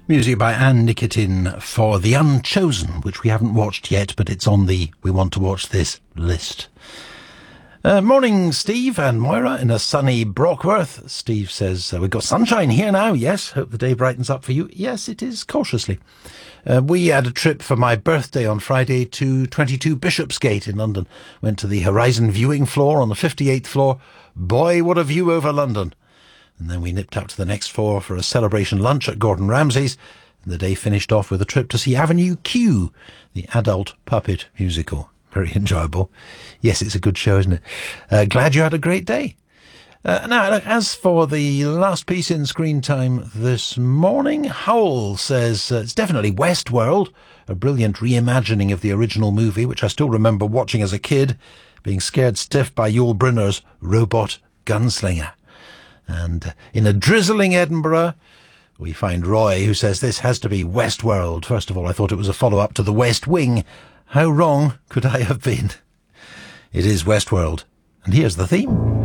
Music by Anne Nikitin for The Unchosen, which we haven't watched yet, but it's on the We Want to Watch This list. Morning, Steve and Moira in a sunny Brockworth. Steve says, we've got sunshine here now, yes. Hope the day brightens up for you. Yes, it is, cautiously. We had a trip for my birthday on Friday to 22 Bishopsgate in London. Went to the Horizon viewing floor on the 58th floor. Boy, what a view over London. And then we nipped up to the next floor for a celebration lunch at Gordon Ramsay's. And the day finished off with a trip to see Avenue Q, the adult puppet musical. Very enjoyable. Yes, it's a good show, isn't it? Glad you had a great day. Now, as for the last piece in screen time this morning, Howell says it's definitely Westworld, a brilliant reimagining of the original movie, which I still remember watching as a kid, being scared stiff by Yul Brynner's robot gunslinger. And in a drizzling Edinburgh, we find Roy, who says this has to be Westworld. First of all, I thought it was a follow-up to The West Wing. How wrong could I have been? It is Westworld. And here's the theme.